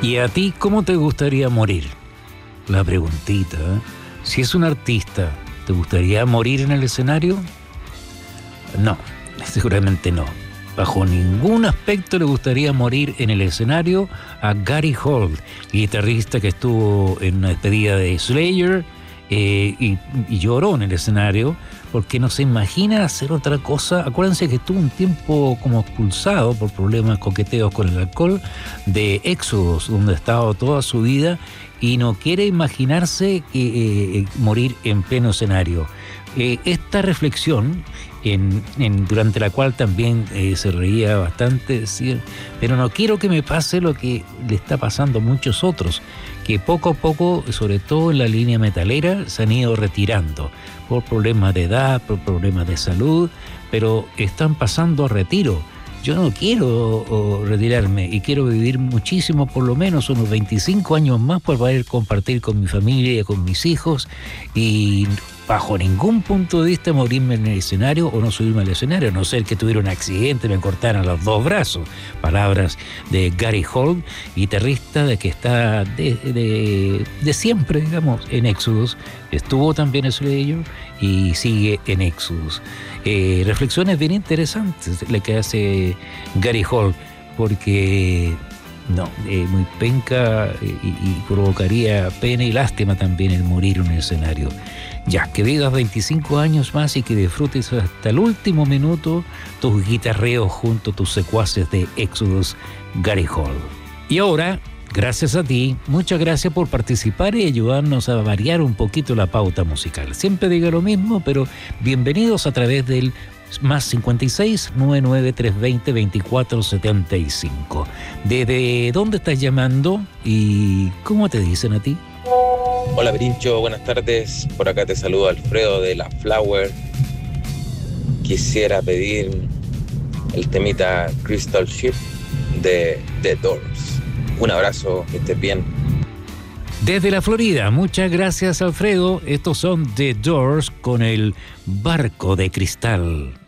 ¿Y a ti cómo te gustaría morir? La preguntita, ¿eh? Si es un artista, ¿te gustaría morir en el escenario? No, seguramente no. Bajo ningún aspecto le gustaría morir en el escenario a Gary Holt, guitarrista que estuvo en una despedida de Slayer y lloró en el escenario porque no se imagina hacer otra cosa. Acuérdense que estuvo un tiempo como expulsado por problemas coqueteos con el alcohol de Exodus, donde ha estado toda su vida y no quiere imaginarse morir en pleno escenario. Esta reflexión, durante la cual también se reía bastante, decir, pero no quiero que me pase lo que le está pasando a muchos otros, que poco a poco, sobre todo en la línea metalera, se han ido retirando por problemas de edad, por problemas de salud, pero están pasando a retiro. Yo no quiero retirarme y quiero vivir muchísimo, por lo menos unos 25 años más para poder compartir con mi familia, con mis hijos y bajo ningún punto de vista morirme en el escenario o no subirme al escenario, a no ser que tuviera un accidente y me cortaran los dos brazos. Palabras de Gary Holt, guitarrista de que está de siempre, digamos, en Exodus. Estuvo también en Slayer y sigue en Exodus. Reflexiones bien interesantes le que hace Gary Holt, porque no, muy penca y provocaría pena y lástima también el morir en un escenario. Ya, que vivas 25 años más y que disfrutes hasta el último minuto tus guitarreos junto a tus secuaces de Exodus, Gary Holt. Y ahora, gracias a ti, muchas gracias por participar y ayudarnos a variar un poquito la pauta musical. Siempre digo lo mismo, pero bienvenidos a través del más 56 99 320 2475. ¿Desde dónde estás llamando y cómo te dicen a ti? Hola Pirincho, buenas tardes. Por acá te saludo Alfredo de La Flower. Quisiera pedir el temita Crystal Ship de The Doors. Un abrazo, que estés bien. Desde la Florida, muchas gracias Alfredo. Estos son The Doors con el Barco de Cristal.